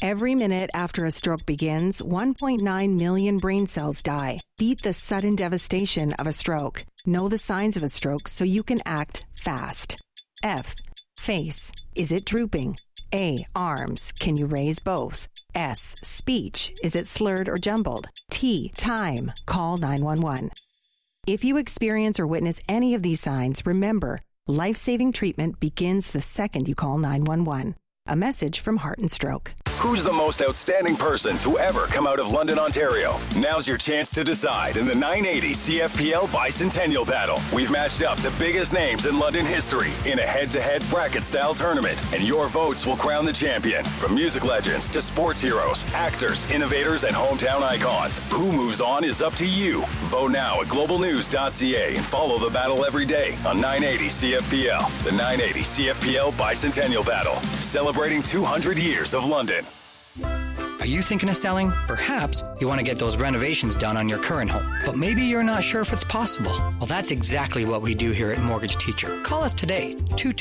Every minute after a stroke begins, 1.9 million brain cells die. Beat the sudden devastation of a stroke. Know the signs of a stroke so you can act fast. F. Face. Is it drooping? A. Arms. Can you raise both? S. Speech. Is it slurred or jumbled? T. Time. Call 911. If you experience or witness any of these signs, remember, life-saving treatment begins the second you call 911. A message from Heart and Stroke. Who's the most outstanding person to ever come out of London, Ontario? Now's your chance to decide in the 980 CFPL Bicentennial Battle. We've matched up the biggest names in London history in a head-to-head bracket-style tournament, and your votes will crown the champion. From music legends to sports heroes, actors, innovators, and hometown icons. Who moves on is up to you. Vote now at globalnews.ca and follow the battle every day on 980 CFPL. The 980 CFPL Bicentennial Battle, celebrating 200 years of London. Are you thinking of selling? Perhaps you want to get those renovations done on your current home, but maybe you're not sure if it's possible. Well, that's exactly what we do here at Mortgage Teacher. Call us today,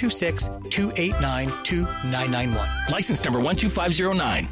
226-289-2991. License number 12509.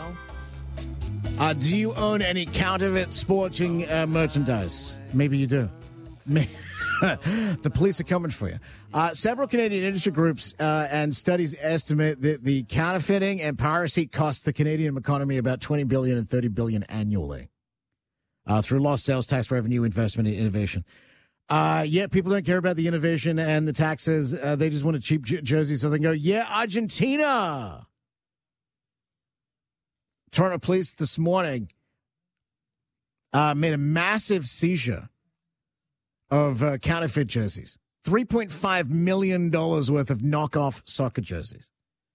Do you own any counterfeit sporting merchandise? Maybe you do. The police are coming for you. Several Canadian industry groups and studies estimate that the counterfeiting and piracy cost the Canadian economy about $20 billion and $30 billion annually through lost sales tax revenue, investment, and innovation. Yet people don't care about the innovation and the taxes. They just want a cheap jersey so they can go, yeah, Argentina. Toronto police this morning made a massive seizure of counterfeit jerseys. $3.5 million worth of knockoff soccer jerseys.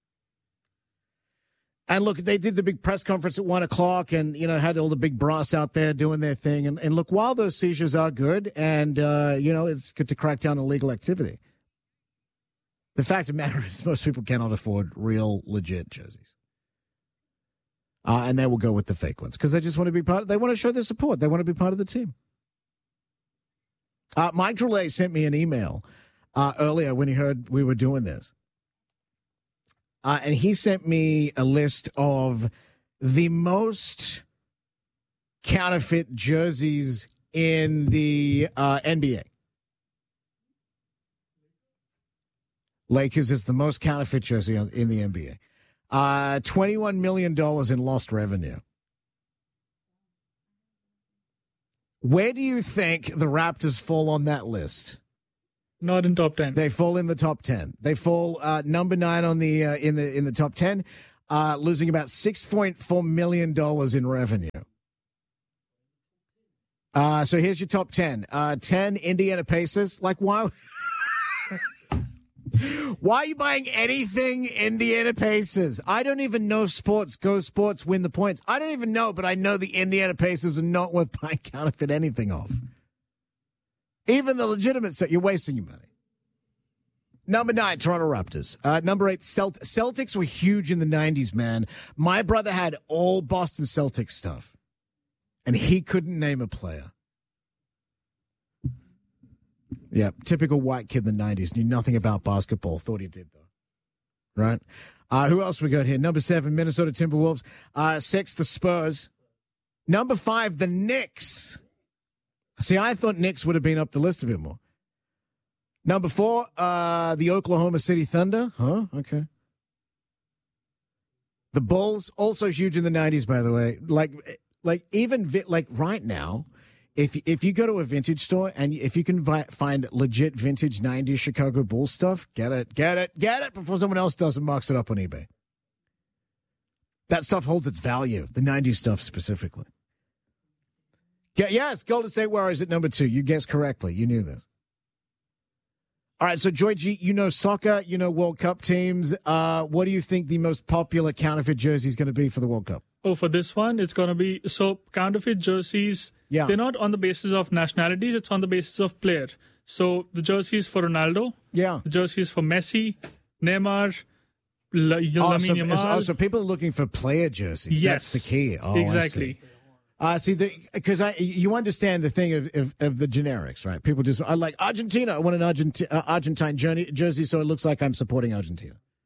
And look, they did the big press conference at 1 o'clock and, had all the big brass out there doing their thing. And look, while those seizures are good and, it's good to crack down on illegal activity, the fact of the matter is most people cannot afford real, legit jerseys. And they will go with the fake ones because they just want to be they want to show their support. They want to be part of the team. Mike Drolet sent me an email earlier when he heard we were doing this. And he sent me a list of the most counterfeit jerseys in the NBA. Lakers is the most counterfeit jersey in the NBA. $21 million in lost revenue. Where do you think the Raptors fall on that list? Not in top 10. They fall in the top 10. They fall number 9 on the in the top 10, losing about $6.4 million in revenue. So here's your top 10. 10 Indiana Pacers. Like why? Why are you buying anything Indiana Pacers? I don't even know sports. Go Sports, win the points. I don't even know, but I know the Indiana Pacers are not worth buying counterfeit anything off. Even the legitimate set, you're wasting your money. Number 9, Toronto Raptors. Number 8, Celtics were huge in the 90s, man. My brother had all Boston Celtics stuff, and he couldn't name a player. Yeah, typical white kid in the 90s. Knew nothing about basketball. Thought he did, though. Right? Who else we got here? Number 7, Minnesota Timberwolves. 6, the Spurs. Number 5, the Knicks. See, I thought Knicks would have been up the list a bit more. Number 4, the Oklahoma City Thunder. Huh? Okay. The Bulls, also huge in the 90s, by the way. Like even right now, If you go to a vintage store and if you can find legit vintage 90s Chicago Bulls stuff, get it before someone else does and marks it up on eBay. That stuff holds its value, the 90s stuff specifically. Yes, Golden State Warriors at number 2. You guessed correctly. You knew this. All right, so Joy G, you know soccer, you know World Cup teams. What do you think the most popular counterfeit jersey is going to be for the World Cup? Oh, for this one, it's going to be, so counterfeit jerseys, yeah. They're not on the basis of nationalities, it's on the basis of player. So the jerseys for Ronaldo, yeah. The jerseys for Messi, Neymar, Lamine Yamal. So people are looking for player jerseys. Yes. That's the key. Oh, exactly. Because you understand the thing of the generics, right? People just, I like Argentina. I want an Argentine jersey so it looks like I'm supporting Argentina.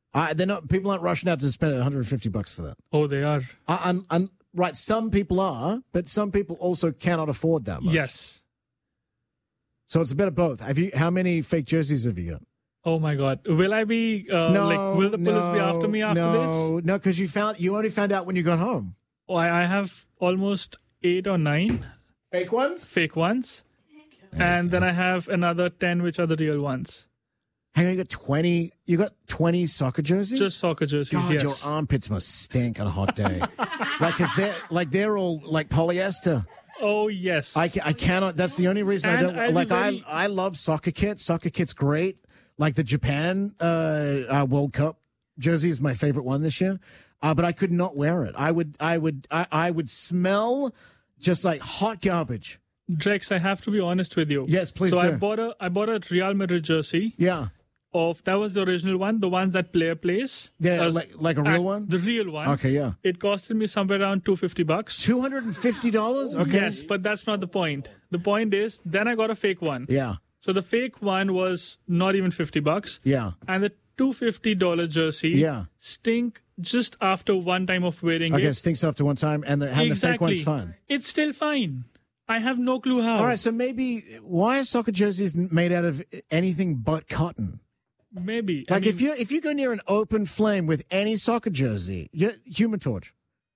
They're not. People aren't rushing out to spend $150 for that. Oh, they are. Right, some people are, but some people also cannot afford that much. Yes. So it's a bit of both. How many fake jerseys have you got? Oh my God! Will I be will the police be after me after this? No, because you only found out when you got home. Oh, I have almost 8 or 9 Fake ones, and then I have another 10 which are the real ones. Hang on, you got 20. You got 20 soccer jerseys. Just soccer jerseys. God, yes. your armpits must stink on a hot day. they're all like polyester. Oh yes. I cannot. That's the only reason I don't like. I love soccer kits. Soccer kit's great. Like the Japan World Cup jersey is my favorite one this year. But I could not wear it. I would smell just like hot garbage. Drex, I have to be honest with you. Yes, please so do. I bought a Real Madrid jersey. Yeah. That was the original one, the ones that player plays. Yeah, like a real one? The real one. Okay, yeah. It costed me somewhere around $250. $250? Okay. Yes, but that's not the point. The point is, then I got a fake one. Yeah. So the fake one was not even $50. Yeah. And the $250 jersey stink just after one time of wearing it. Okay, it stinks after one time, and the fake one's fine. It's still fine. I have no clue how. All right, so maybe why are soccer jerseys made out of anything but cotton? Maybe. Like if you go near an open flame with any soccer jersey, Human Torch.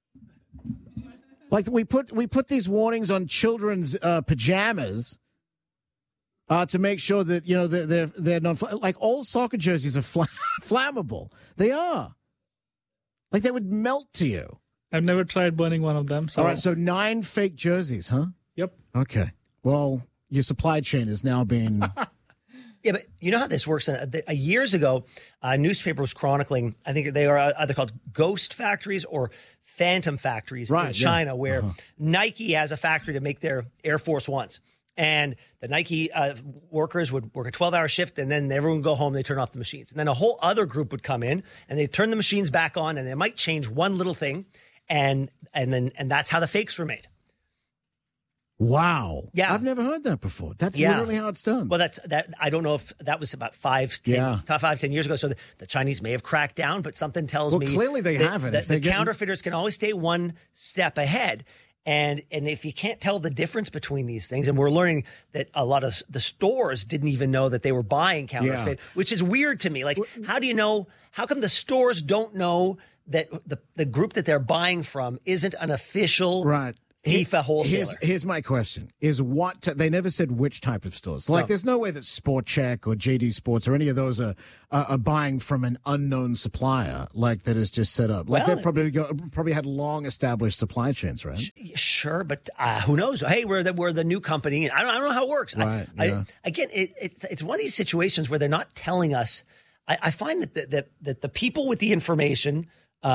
Like we put these warnings on children's pajamas to make sure that they're not like all soccer jerseys are flammable. They are. Like they would melt to you. I've never tried burning one of them. So. All right, so 9 fake jerseys, huh? Yep. Okay. Well, your supply chain is now being. Yeah, but you know how this works? Years ago, a newspaper was chronicling, I think they are either called ghost factories or phantom factories in China, where Nike has a factory to make their Air Force Ones. And the Nike workers would work a 12-hour shift, and then everyone would go home, they turn off the machines. And then a whole other group would come in, and they'd turn the machines back on, and they might change one little thing, and that's how the fakes were made. Wow. Yeah. I've never heard that before. That's literally how it's done. Well, that I don't know if that was about 5, 10 years ago. So the Chinese may have cracked down, but something tells me clearly they haven't. The counterfeiters can always stay one step ahead. And if you can't tell the difference between these things, and we're learning that a lot of the stores didn't even know that they were buying counterfeit, which is weird to me. Like, how do you know? How come the stores don't know that the group that they're buying from isn't an official FIFA wholesaler? Here's my question: is they never said which type of stores? Like, there's no way that Sport Check or JD Sports or any of those are buying from an unknown supplier like that is just set up. Like, they probably had long established supply chains, right? Sure, but who knows? Hey, we're the new company. I don't know how it works. Right. Again, it's one of these situations where they're not telling us. I find that the people with the information.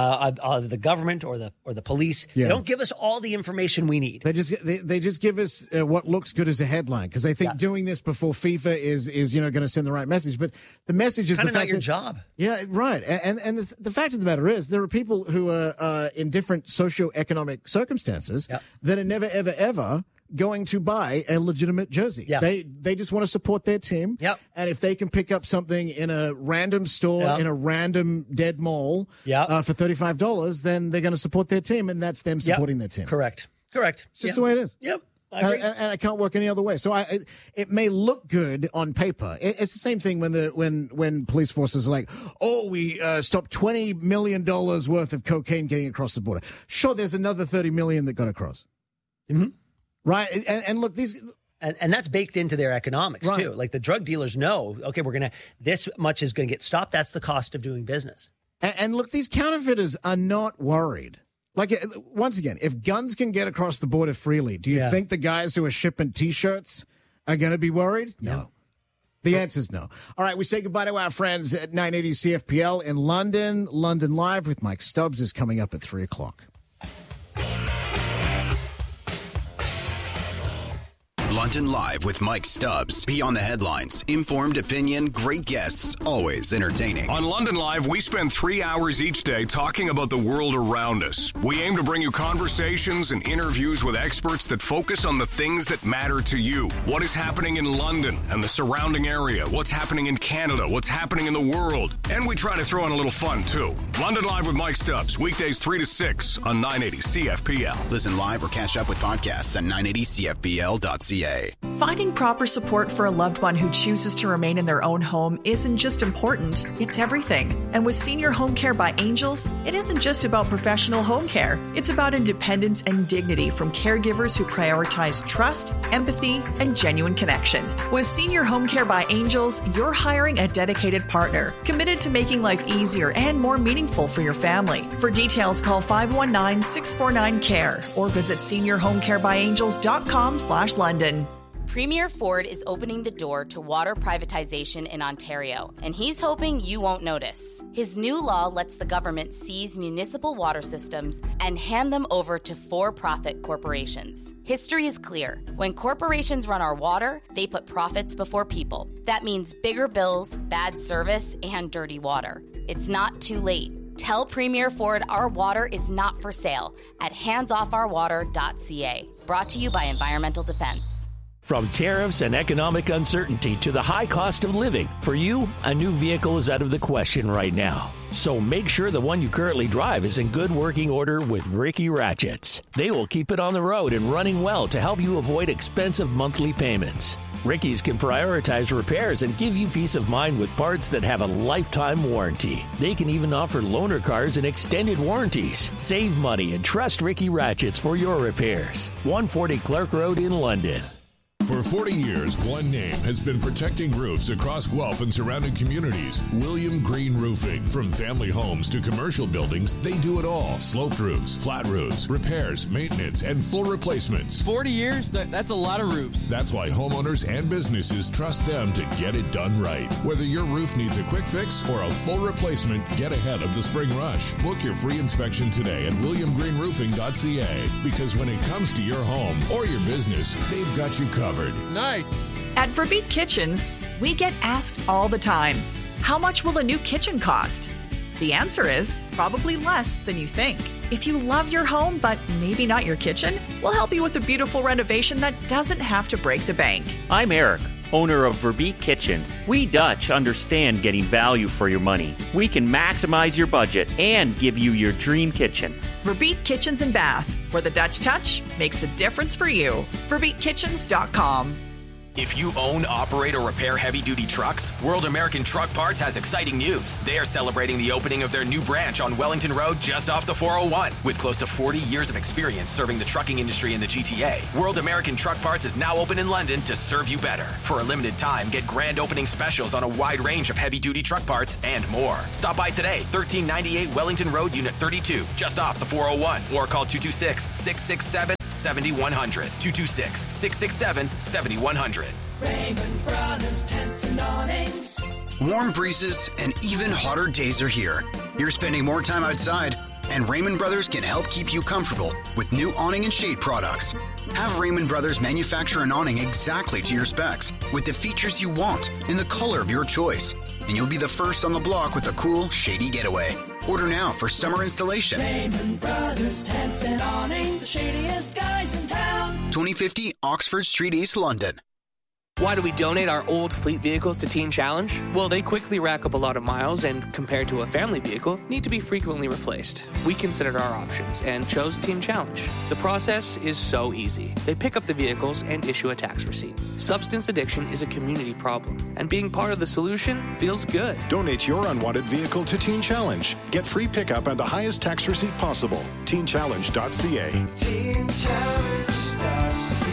The government or the police, they don't give us all the information we need. They just give us what looks good as a headline because they think doing this before FIFA is going to send the right message. But the message is kind of not your that, job. Yeah, right. And the fact of the matter is there are people who are in different socioeconomic circumstances that are never ever going to buy a legitimate jersey. Yeah. They just want to support their team. Yep. And if they can pick up something in a random store in a random dead mall for $35, then they're going to support their team, and that's them supporting their team. Correct. It's just the way it is. Yep. I agree. And it can't work any other way. So it may look good on paper. It's the same thing when police forces are like, we stopped $20 million worth of cocaine getting across the border. Sure, there's another 30 million that got across. Mm-hmm. Right. And look, these. And that's baked into their economics, too. Like the drug dealers know, okay, this much is going to get stopped. That's the cost of doing business. And look, these counterfeiters are not worried. Like, once again, if guns can get across the border freely, do you think the guys who are shipping T-shirts are going to be worried? No. The answer is no. All right, we say goodbye to our friends at 980 CFPL in London. London Live with Mike Stubbs is coming up at 3 o'clock. London Live with Mike Stubbs. Beyond the headlines, informed opinion, great guests, always entertaining. On London Live, we spend 3 hours each day talking about the world around us. We aim to bring you conversations and interviews with experts that focus on the things that matter to you. What is happening in London and the surrounding area? What's happening in Canada? What's happening in the world? And we try to throw in a little fun, too. London Live with Mike Stubbs, weekdays 3 to 6 on 980 CFPL. Listen live or catch up with podcasts at 980CFPL.ca. Finding proper support for a loved one who chooses to remain in their own home isn't just important, it's everything. And with Senior Home Care by Angels, it isn't just about professional home care. It's about independence and dignity from caregivers who prioritize trust, empathy, and genuine connection. With Senior Home Care by Angels, you're hiring a dedicated partner, committed to making life easier and more meaningful for your family. For details, call 519-649-CARE or visit seniorhomecarebyangels.com/London. Premier Ford is opening the door to water privatization in Ontario, and he's hoping you won't notice. His new law lets the government seize municipal water systems and hand them over to for-profit corporations. History is clear. When corporations run our water, they put profits before people. That means bigger bills, bad service, and dirty water. It's not too late. Tell Premier Ford our water is not for sale at handsoffourwater.ca. Brought to you by Environmental Defense. From tariffs and economic uncertainty to the high cost of living, for you, a new vehicle is out of the question right now. So make sure the one you currently drive is in good working order with Ricky Ratchets. They will keep it on the road and running well to help you avoid expensive monthly payments. Ricky's can prioritize repairs and give you peace of mind with parts that have a lifetime warranty. They can even offer loaner cars and extended warranties. Save money and trust Ricky Ratchets for your repairs. 140 Clark Road in London. For 40 years, one name has been protecting roofs across Guelph and surrounding communities. William Green Roofing. From family homes to commercial buildings, they do it all. Sloped roofs, flat roofs, repairs, maintenance, and full replacements. 40 years? That's a lot of roofs. That's why homeowners and businesses trust them to get it done right. Whether your roof needs a quick fix or a full replacement, get ahead of the spring rush. Book your free inspection today at williamgreenroofing.ca, because when it comes to your home or your business, they've got you covered. Nice. At Verbeek Kitchens, we get asked all the time, how much will a new kitchen cost? The answer is probably less than you think. If you love your home, but maybe not your kitchen, we'll help you with a beautiful renovation that doesn't have to break the bank. I'm Eric, owner of Verbeek Kitchens. We Dutch understand getting value for your money. We can maximize your budget and give you your dream kitchen. Verbeek Kitchens and Bath, where the Dutch touch makes the difference for you. VerbeekKitchens.com. If you own, operate, or repair heavy-duty trucks, World American Truck Parts has exciting news. They are celebrating the opening of their new branch on Wellington Road just off the 401. With close to 40 years of experience serving the trucking industry in the GTA, World American Truck Parts is now open in London to serve you better. For a limited time, get grand opening specials on a wide range of heavy-duty truck parts and more. Stop by today, 1398 Wellington Road, Unit 32, just off the 401, or call 226-667-7100. 226-667-7100. Raymond Brothers Tents and Awnings. Warm breezes and even hotter days are here. You're spending more time outside, and Raymond Brothers can help keep you comfortable with new awning and shade products. Have Raymond Brothers manufacture an awning exactly to your specs, with the features you want in the color of your choice. And you'll be the first on the block with a cool, shady getaway. Order now for summer installation. Raymond Brothers Tents and Awnings, the shadiest guys in town. 2050 Oxford Street, East London. Why do we donate our old fleet vehicles to Teen Challenge? Well, they quickly rack up a lot of miles and, compared to a family vehicle, need to be frequently replaced. We considered our options and chose Teen Challenge. The process is so easy. They pick up the vehicles and issue a tax receipt. Substance addiction is a community problem, and being part of the solution feels good. Donate your unwanted vehicle to Teen Challenge. Get free pickup and the highest tax receipt possible. TeenChallenge.ca. TeenChallenge.ca.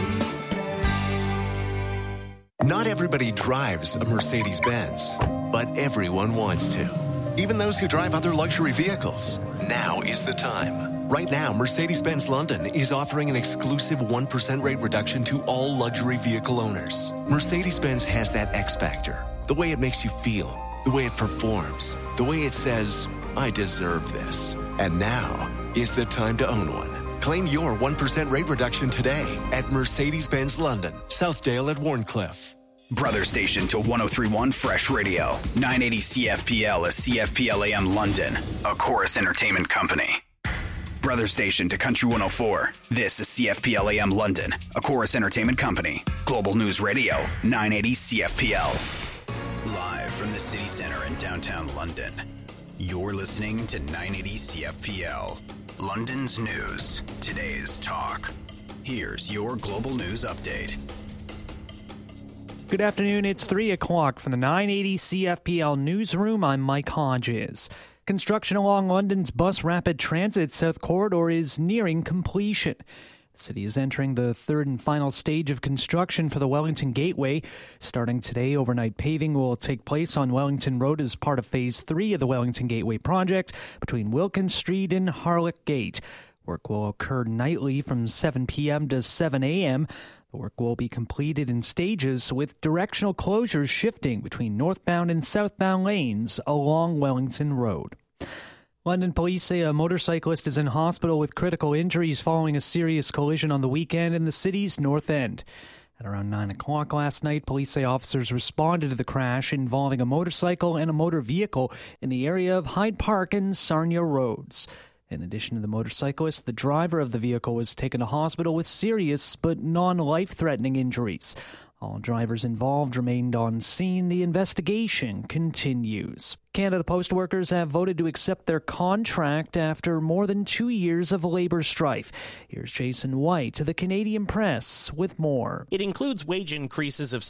Not everybody drives a Mercedes-Benz, but everyone wants to. Even those who drive other luxury vehicles. Now is the time. Right now, Mercedes-Benz London is offering an exclusive 1% rate reduction to all luxury vehicle owners. Mercedes-Benz has that X factor. The way it makes you feel, the way it performs, the way it says, I deserve this. And now is the time to own one. Claim your 1% rate reduction today at Mercedes-Benz London, Southdale at Warncliffe. Brother station to 103.1 Fresh Radio. 980 CFPL is CFPL AM London, a Chorus Entertainment company. Brother station to Country 104. This is CFPL AM London, a Chorus Entertainment company. Global News Radio, 980 CFPL. Live from the city center in downtown London. You're listening to 980 CFPL. London's news, today's talk. Here's your global news update. Good afternoon, it's 3 o'clock from the 980 CFPL newsroom. I'm Mike Hodges. Construction along London's Bus Rapid Transit South Corridor is nearing completion. The city is entering the third and final stage of construction for the Wellington Gateway. Starting today, overnight paving will take place on Wellington Road as part of Phase 3 of the Wellington Gateway project between Wilkins Street and Harlech Gate. Work will occur nightly from 7 p.m. to 7 a.m. The work will be completed in stages with directional closures shifting between northbound and southbound lanes along Wellington Road. London police say a motorcyclist is in hospital with critical injuries following a serious collision on the weekend in the city's North End. At around 9 o'clock last night, police say officers responded to the crash involving a motorcycle and a motor vehicle in the area of Hyde Park and Sarnia Roads. In addition to the motorcyclist, the driver of the vehicle was taken to hospital with serious but non-life-threatening injuries. All drivers involved remained on scene. The investigation continues. Canada Post workers have voted to accept their contract after more than 2 years of labor strife. Here's Jason White to the Canadian Press with more. It includes wage increases of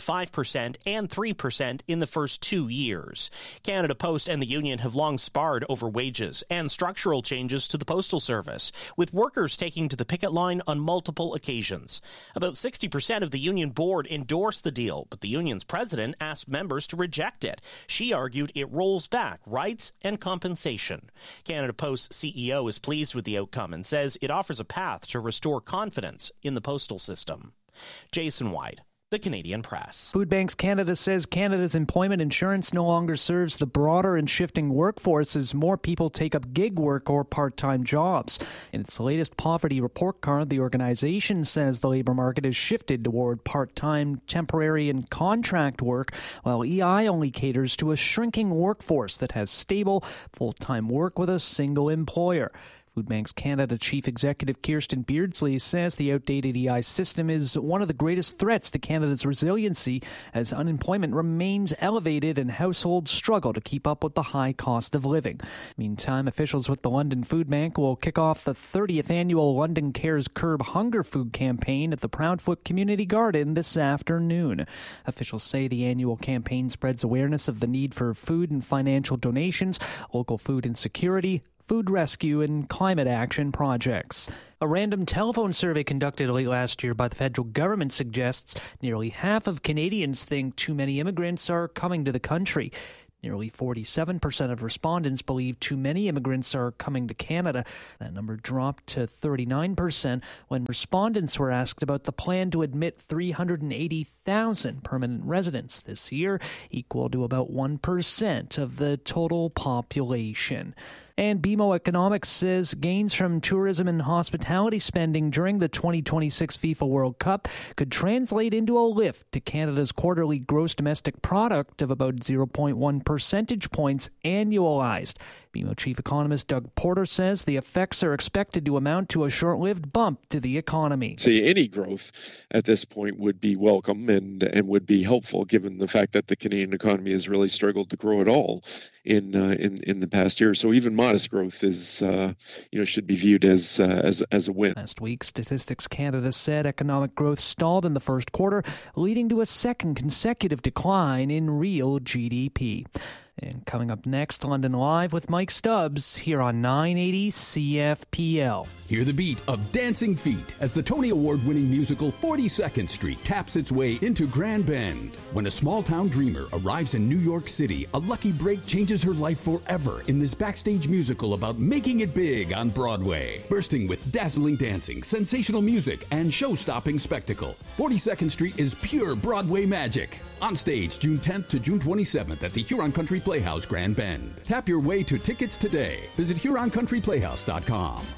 6.5% and 3% in the first 2 years. Canada Post and the union have long sparred over wages and structural changes to the Postal Service, with workers taking to the picket line on multiple occasions. About 60% of the union board endorsed the deal, but the union's president asked members to reject it. She argued it rolls back rights and compensation. Canada Post's CEO is pleased with the outcome and says it offers a path to restore confidence in the postal system. Jason White, the Canadian Press. Food Banks Canada says Canada's employment insurance no longer serves the broader and shifting workforce as more people take up gig work or part-time jobs. In its latest poverty report card, the organization says the labor market has shifted toward part-time, temporary, and contract work, while EI only caters to a shrinking workforce that has stable, full-time work with a single employer. Food Banks Canada Chief Executive Kirsten Beardsley says the outdated EI system is one of the greatest threats to Canada's resiliency as unemployment remains elevated and households struggle to keep up with the high cost of living. Meantime, officials with the London Food Bank will kick off the 30th annual London Cares Curb Hunger Food campaign at the Proudfoot Community Garden this afternoon. Officials say the annual campaign spreads awareness of the need for food and financial donations, local food insecurity, food rescue, and climate action projects. A random telephone survey conducted late last year by the federal government suggests nearly half of Canadians think too many immigrants are coming to the country. Nearly 47% of respondents believe too many immigrants are coming to Canada. That number dropped to 39% when respondents were asked about the plan to admit 380,000 permanent residents this year, equal to about 1% of the total population. And BMO Economics says gains from tourism and hospitality spending during the 2026 FIFA World Cup could translate into a lift to Canada's quarterly gross domestic product of about 0.1 percentage points annualized. BMO Chief Economist Doug Porter says the effects are expected to amount to a short-lived bump to the economy. Say any growth at this point would be welcome and would be helpful given the fact that the Canadian economy has really struggled to grow at all in the past year. So even modest growth is should be viewed as a win. Last week, Statistics Canada said economic growth stalled in the first quarter, leading to a second consecutive decline in real GDP. And coming up next, London Live with Mike Stubbs here on 980 CFPL. Hear the beat of Dancing Feet as the Tony Award-winning musical 42nd Street taps its way into Grand Bend. When a small-town dreamer arrives in New York City, a lucky break changes her life forever in this backstage musical about making it big on Broadway. Bursting with dazzling dancing, sensational music, and show-stopping spectacle, 42nd Street is pure Broadway magic. On stage June 10th to June 27th at the Huron Country Playhouse, Grand Bend. Tap your way to tickets today. Visit HuronCountryPlayhouse.com.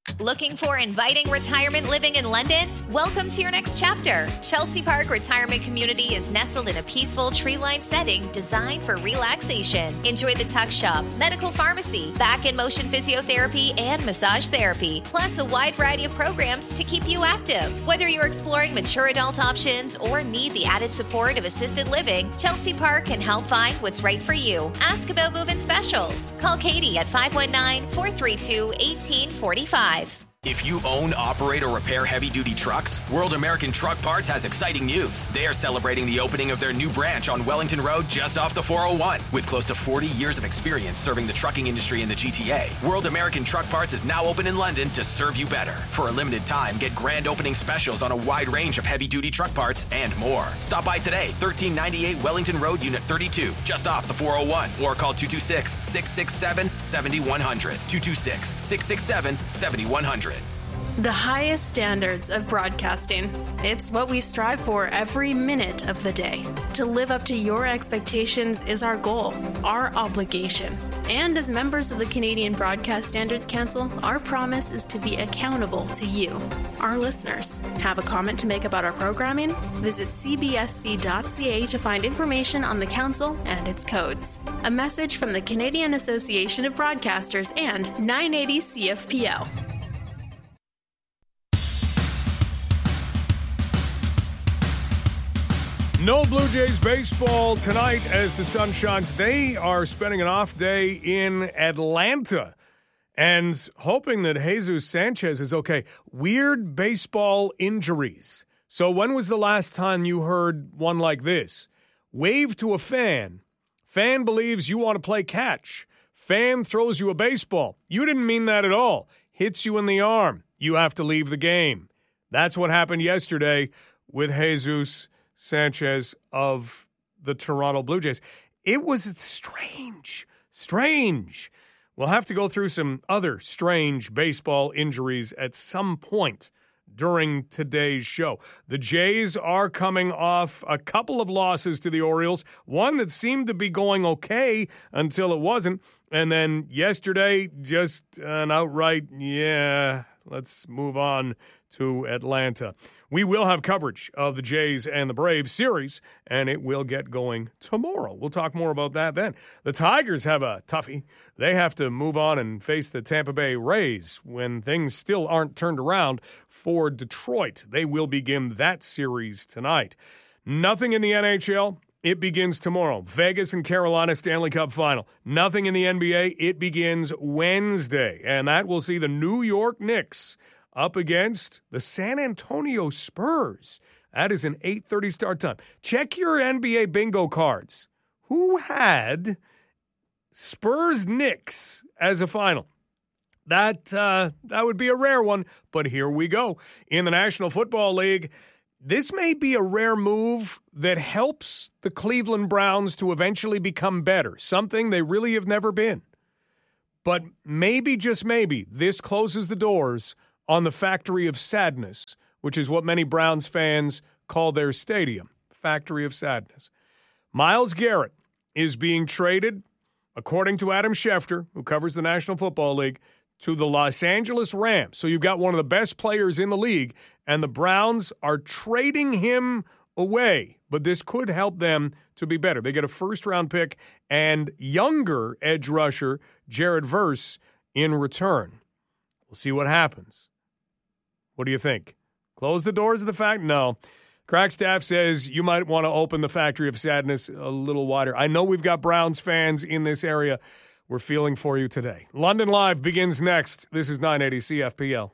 Looking for inviting retirement living in London? Welcome to your next chapter. Chelsea Park Retirement Community is nestled in a peaceful tree-lined setting designed for relaxation. Enjoy the tuck shop, medical pharmacy, back and motion physiotherapy, and massage therapy, plus a wide variety of programs to keep you active. Whether you're exploring mature adult options or need the added support of assisted living, Chelsea Park can help find what's right for you. Ask about move-in specials. Call Katie at 519-432-1845. If you own, operate, or repair heavy-duty trucks, World American Truck Parts has exciting news. They are celebrating the opening of their new branch on Wellington Road just off the 401. With close to 40 years of experience serving the trucking industry in the GTA, World American Truck Parts is now open in London to serve you better. For a limited time, get grand opening specials on a wide range of heavy-duty truck parts and more. Stop by today, 1398 Wellington Road, Unit 32, just off the 401, or call 226-667-7100. 226-667-7100. The highest standards of broadcasting. It's what we strive for every minute of the day. To live up to your expectations is our goal, our obligation. And as members of the Canadian Broadcast Standards Council, our promise is to be accountable to you, our listeners. Have a comment to make about our programming? Visit cbsc.ca to find information on the council and its codes. A message from the Canadian Association of Broadcasters and 980 CFPL. No Blue Jays baseball tonight as the sun shines. They are spending an off day in Atlanta and hoping that Jesus Sanchez is okay. Weird baseball injuries. So when was the last time you heard one like this? Wave to a fan. Fan believes you want to play catch. Fan throws you a baseball. You didn't mean that at all. Hits you in the arm. You have to leave the game. That's what happened yesterday with Jesus Sanchez of the Toronto Blue Jays. It was strange. We'll have to go through some other strange baseball injuries at some point during today's show. The Jays are coming off a couple of losses to the Orioles, one that seemed to be going okay until it wasn't, and then yesterday just an outright, let's move on to Atlanta. We will have coverage of the Jays and the Braves series, and it will get going tomorrow. We'll talk more about that then. The Tigers have a toughie. They have to move on and face the Tampa Bay Rays when things still aren't turned around for Detroit. They will begin that series tonight. Nothing in the NHL. It begins tomorrow. Vegas and Carolina Stanley Cup Final. Nothing in the NBA. It begins Wednesday, and that will see the New York Knicks up against the San Antonio Spurs. That is an 8:30 start time. Check your NBA bingo cards. Who had Spurs-Knicks as a final? That would be a rare one, but here we go. In the National Football League, this may be a rare move that helps the Cleveland Browns to eventually become better, something they really have never been. But maybe, just maybe, this closes the doors on the Factory of Sadness, which is what many Browns fans call their stadium, Factory of Sadness. Myles Garrett is being traded, according to Adam Schefter, who covers the National Football League, to the Los Angeles Rams. So you've got one of the best players in the league, and the Browns are trading him away. But this could help them to be better. They get a first-round pick and younger edge rusher, Jared Verse, in return. We'll see what happens. What do you think? Close the doors of the fact? No. Crack Staff says you might want to open the Factory of Sadness a little wider. I know we've got Browns fans in this area. We're feeling for you today. London Live begins next. This is 980 CFPL.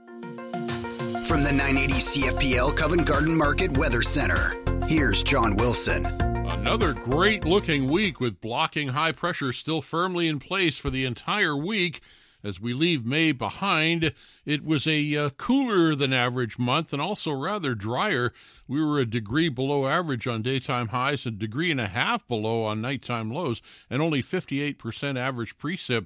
From the 980 CFPL Covent Garden Market Weather Center, here's John Wilson. Another great-looking week with blocking high pressure still firmly in place for the entire week. As we leave May behind, it was a cooler than average month and also rather drier. We were a degree below average on daytime highs, and 1.5 degrees below on nighttime lows, and only 58% average precip.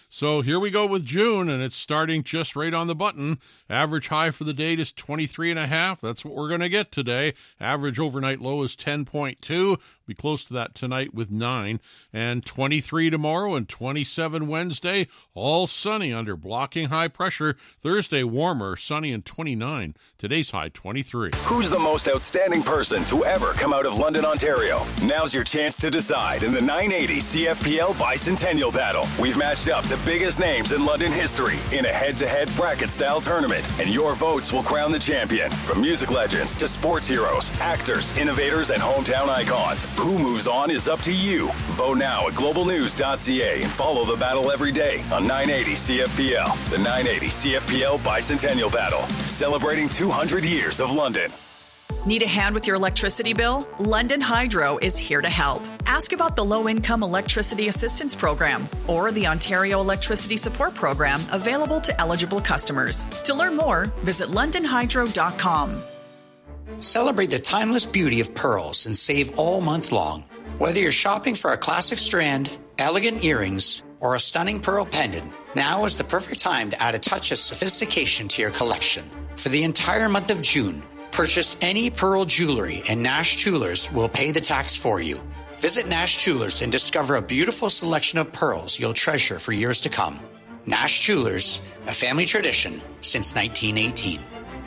So here we go with June, and it's starting just right on the button. Average high for the date is 23.5. That's what we're going to get today. Average overnight low is 10.2. Be close to that tonight with 9. And 23 tomorrow and 27 Wednesday. All sunny under blocking high pressure. Thursday warmer, sunny and 29. Today's high 23. Who's the most outstanding person to ever come out of London, Ontario? Now's your chance to decide in the 980 CFPL Bicentennial Battle. We've matched up the biggest names in London history in a head-to-head bracket-style tournament, and your votes will crown the champion. From music legends to sports heroes, actors, innovators, and hometown icons. Who moves on is up to you. Vote now at globalnews.ca and follow the battle every day on 980 CFPL. The 980 CFPL Bicentennial Battle, celebrating 200 years of London. Need a hand with your electricity bill? London Hydro is here to help. Ask about the Low-Income Electricity Assistance Program or the Ontario Electricity Support Program available to eligible customers. To learn more, visit londonhydro.com. Celebrate the timeless beauty of pearls and save all month long. Whether you're shopping for a classic strand, elegant earrings, or a stunning pearl pendant, now is the perfect time to add a touch of sophistication to your collection. For the entire month of June, purchase any pearl jewelry and Nash Jewelers will pay the tax for you. Visit Nash Jewelers and discover a beautiful selection of pearls you'll treasure for years to come. Nash Jewelers, a family tradition since 1918.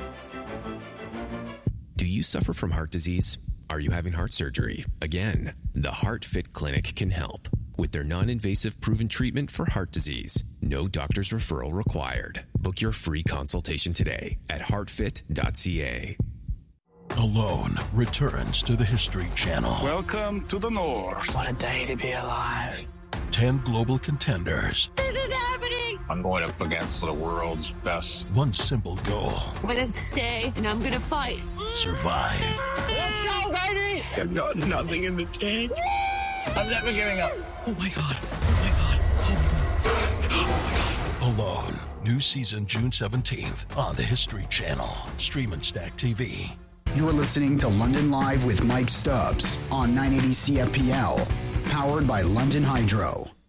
Do you suffer from heart disease? Are you having heart surgery? Again, the HeartFit Clinic can help with their non-invasive proven treatment for heart disease. No doctor's referral required. Book your free consultation today at heartfit.ca. Alone returns to the History Channel. Welcome to the North. What a day to be alive. 10 global contenders. This is happening. I'm going up against the world's best. One simple goal. I'm going to stay and I'm going to fight. Survive. Let's go, baby. I've got nothing in the tank. I'm never giving up. Oh my God. Oh my God. Oh my God. Alone. New season June 17th on the History Channel. Stream and Stack TV. You're listening to London Live with Mike Stubbs on 980 CFPL. Powered by London Hydro.